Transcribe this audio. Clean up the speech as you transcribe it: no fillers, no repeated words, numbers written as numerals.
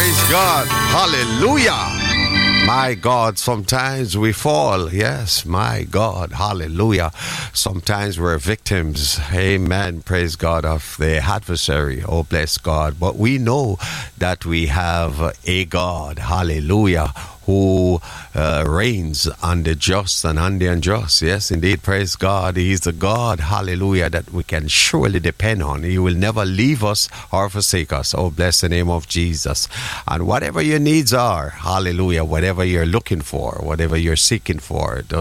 Praise God. Hallelujah. My God, sometimes we fall. Yes, my God. Hallelujah. Sometimes we're victims. Amen. Praise God, of the adversary. Oh, bless God. But we know that we have a God. Hallelujah. Who reigns on the just and on the unjust. Yes, indeed. Praise God. He's the God, hallelujah, that we can surely depend on. He will never leave us or forsake us. Oh, bless the name of Jesus. And whatever your needs are, hallelujah, whatever you're looking for, whatever you're seeking for,